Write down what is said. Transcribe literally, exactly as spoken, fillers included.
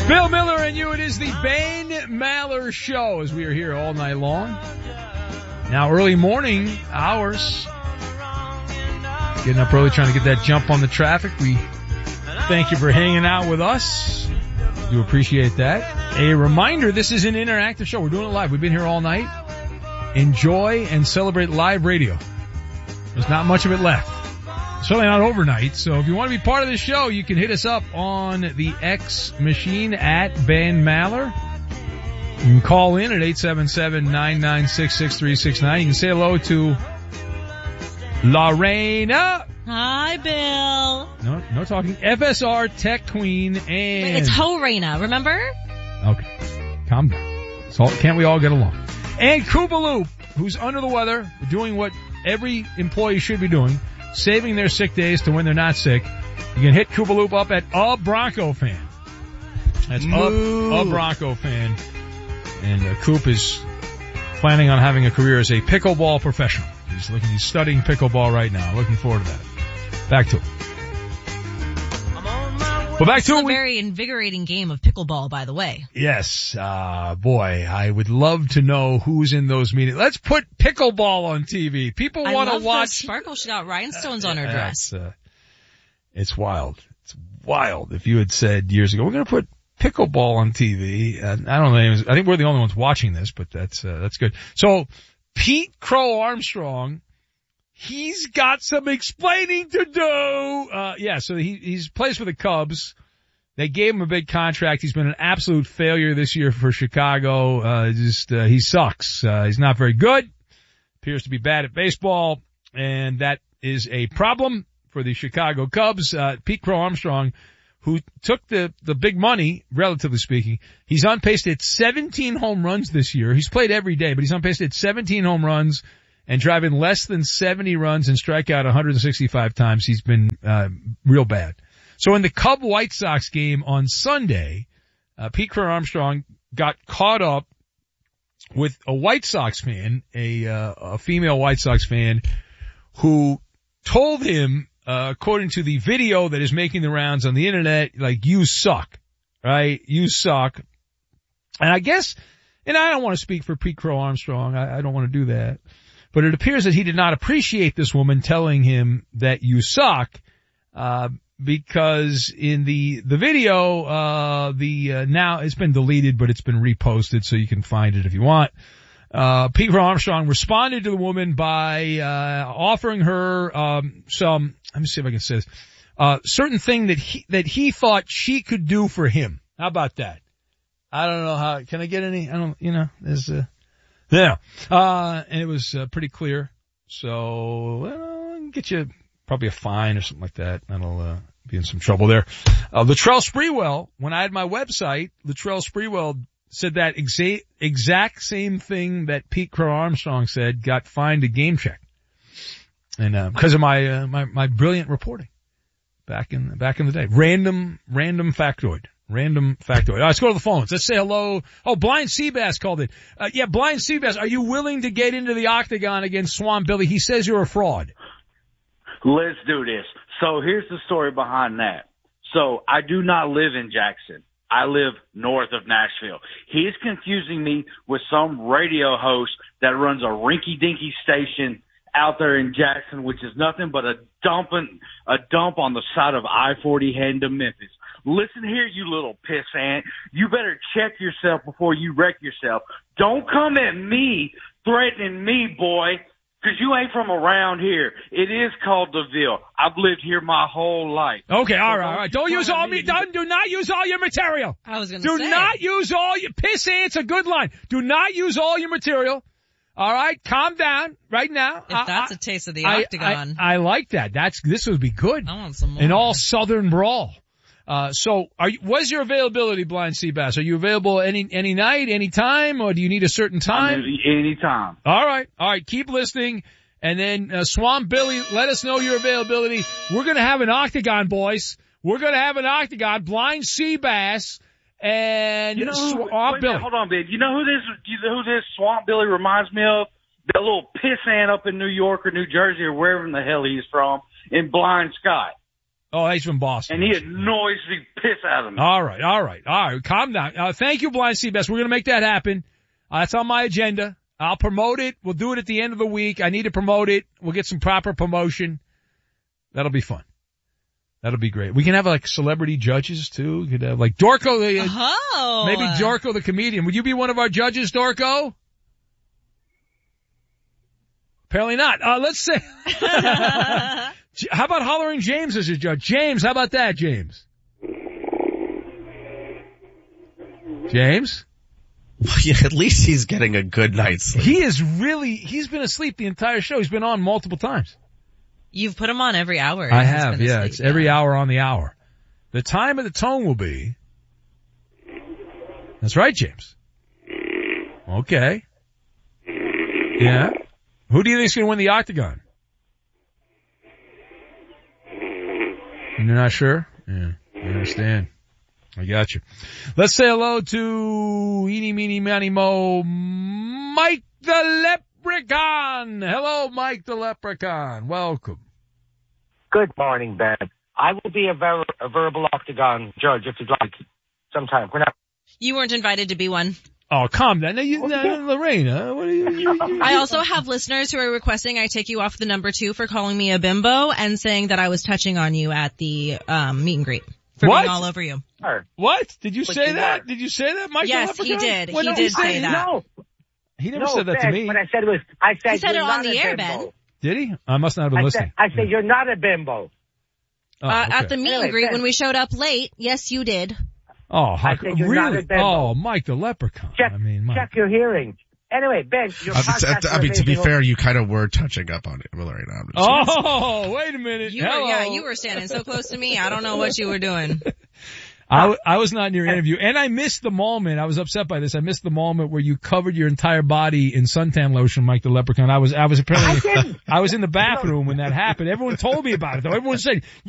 Bill Miller and you, it is the Ben Maller Show as we are here all night long. Now early morning hours. Getting up early trying to get that jump on the traffic. We thank you for hanging out with us. Do appreciate that. A reminder, this is an interactive show. We're doing it live. We've been here all night. Enjoy and celebrate live radio. There's not much of it left. Certainly not overnight. So if you want to be part of the show, you can hit us up on the X machine at Ben Maller. You can call in at eight seven seven, nine nine six, six three six nine. You can say hello to Lorena. Hi, Bill. No, no talking. F S R Tech Queen and... Wait, it's Ho-Rena, remember? Okay. Calm down. So can't we all get along? And Koopaloop, who's under the weather, doing what every employee should be doing, saving their sick days to when they're not sick. You can hit Koopaloop up at a Bronco fan. That's a, a Bronco fan. And uh, Coop is planning on having a career as a pickleball professional. He's looking, he's studying pickleball right now. Looking forward to that. Back to it. Well, back it's to a it. very invigorating game of pickleball, by the way. Yes, uh, boy, I would love to know who's in those meetings. Let's put pickleball on T V. People want to watch. The sparkle. She got rhinestones uh, on her uh, dress. It's, uh, it's wild. It's wild. If you had said years ago, we're going to put pickleball on T V. Uh, I don't know. I think we're the only ones watching this, but that's uh, that's good. So Pete Crow Armstrong. He's got some explaining to do. Uh, yeah, so he, he's plays for the Cubs. They gave him a big contract. He's been an absolute failure this year for Chicago. Uh, just, uh, he sucks. Uh, he's not very good. Appears to be bad at baseball. And that is a problem for the Chicago Cubs. Uh, Pete Crow Armstrong, who took the, the big money, relatively speaking. He's on pace to hit seventeen home runs this year. He's played every day, but he's on pace to hit seventeen home runs. And driving less than seventy runs and strike out one hundred sixty-five times. He's been uh, real bad. So in the Cub-White Sox game on Sunday, uh, Pete Crow Armstrong got caught up with a White Sox fan, a, uh, a female White Sox fan, who told him, uh, according to the video that is making the rounds on the internet, like, you suck, right? You suck. And I guess, and I don't want to speak for Pete Crow Armstrong. I, I don't want to do that. But it appears that he did not appreciate this woman telling him that you suck, uh, because in the, the video, uh, the, uh, now it's been deleted, but it's been reposted so you can find it if you want. Uh, Pete Crow Armstrong responded to the woman by, uh, offering her, um, some, let me see if I can say this, uh, certain thing that he, that he thought she could do for him. How about that? I don't know how, can I get any, I don't, you know, there's a, Yeah, uh, and it was uh, pretty clear. So, well, get you probably a fine or something like that. That'll uh, be in some trouble there. Uh, Latrell Sprewell, when I had my website, Latrell Sprewell said that exa- exact same thing that Pete Crow Armstrong said, got fined a game check. And uh, because of my, uh, my my brilliant reporting back in back in the day. Random, random factoid. Random factoid. All right, let's go to the phones. Let's say hello. Oh, Blind Seabass called in. Uh, yeah, Blind Seabass, are you willing to get into the octagon against Swamp Billy? He says you're a fraud. Let's do this. So here's the story behind that. So I do not live in Jackson. I live north of Nashville. He's confusing me with some radio host that runs a rinky-dinky station out there in Jackson, which is nothing but a dump, a dump on the side of I forty heading to Memphis. Listen here, you little pissant. You better check yourself before you wreck yourself. Don't come at me threatening me, boy, because you ain't from around here. It is called DeVille. I've lived here my whole life. Okay, all right, all right. Don't use all me. Don't, do not use all your material. I was going to say. Do not use all your pissant's a good line. Do not use all your material. All right, calm down right now. If I, that's I, a taste of the I, octagon. I, I like that. That's this would be good. I want some more. An all Southern brawl. Uh, so are you, what's your availability, Blind Seabass? Are you available any, any night, any time, or do you need a certain time? Any time. All right. All right. Keep listening. And then, uh, Swamp Billy, let us know your availability. We're going to have an octagon, boys. We're going to have an octagon. Blind Seabass and you know who, Swamp wait, Billy. Wait, hold on, babe. You know who this, you know who this Swamp Billy reminds me of? That little pissant up in New York or New Jersey or wherever in the hell he's from in Blind Sky. Oh, he's from Boston. And he annoys the piss out of me. All right, all right, all right. Calm down. Uh, thank you, Blind Seabass. We're going to make that happen. Uh, that's on my agenda. I'll promote it. We'll do it at the end of the week. I need to promote it. We'll get some proper promotion. That'll be fun. That'll be great. We can have like celebrity judges too. We could have like Dorco, the, uh, Oh. maybe Dorco the comedian. Would you be one of our judges, Dorco? Apparently not. Uh, let's say, how about Hollering James as a judge? James, how about that, James? James? Yeah, at least he's getting a good night's sleep. He is really, he's been asleep the entire show. He's been on multiple times. You've put him on every hour. I He's have, been yeah. asleep, It's every yeah. hour on the hour. The time of the tone will be. That's right, James. Okay. Yeah. Who do you think is going to win the Octagon? You're not sure? Yeah, I understand. I got you. Let's say hello to Eeny, Meeny, Miny, Mo, Mike the Leprechaun. Hello, Mike the Leprechaun. Welcome. Good morning, Ben. I will be a, ver- a verbal octagon judge if you'd like sometime. We're not. You weren't invited to be one. Oh, calm down. Now, you, now, Lorena, what are you, you, you I also have listeners who are requesting I take you off the number two for calling me a bimbo and saying that I was touching on you at the um, meet and greet for What? being all over you. Sure. What? Did you But say you that? are. Did you say that, Mike Yes, the he Leprechaun? did. What He did did say say that. No, He never no, said that Ben, to me. What I said was, I said, He said you're it not on the a air, bimbo. Ben. Did he? I must not have been I listening. said, I said, you're not a bimbo. Oh, Uh, okay. at the meet Anyway, and greet Ben. when we showed up late, yes, you did. Oh, how, I said you're not really? a bimbo. Oh, Mike the Leprechaun. Check, I mean, Mike. check your hearing. Anyway, Ben, your I, podcast I mean, to be is fair, you kind of were touching up on it, Lorena. I'm just Oh, wait a minute. You were, Hello. yeah, you were standing so close to me. I don't know what you were doing. I, w- I was not in your interview, and I missed the moment. I was upset by this. I missed the moment where you covered your entire body in suntan lotion, Mike the Leprechaun. I was, I was apparently, I didn't. I was in the bathroom when that happened. Everyone told me about it, though. Everyone said,